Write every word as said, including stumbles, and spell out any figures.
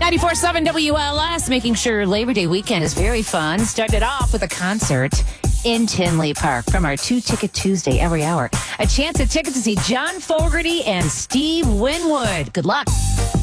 ninety-four point seven W L S, making sure Labor Day weekend is very fun. Started off with a concert in Tinley Park from our Two Ticket Tuesday every hour. A chance at tickets to see John Fogerty and Steve Winwood. Good luck.